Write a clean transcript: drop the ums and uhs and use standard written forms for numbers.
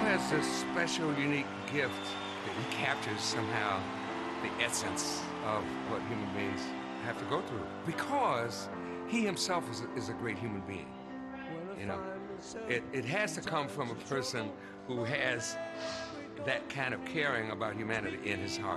has this special, unique gift that he captures somehow the essence of what human beings have to go through, because he himself is a great human being. You know, it has to come from a person who has that kind of caring about humanity in his heart.